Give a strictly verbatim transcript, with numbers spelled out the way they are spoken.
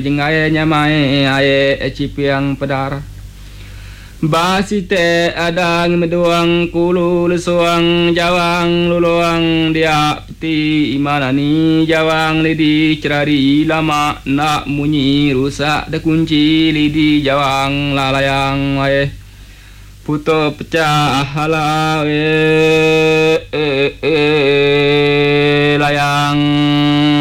jengai nyamai ae cipiang pedar basite adang meduang kulu lesuang jawang luluang dia peti imanani jawang lidi cerari lama nak munyi rusak de kunci lidi jawang lalayang wae puto pecah halawe layang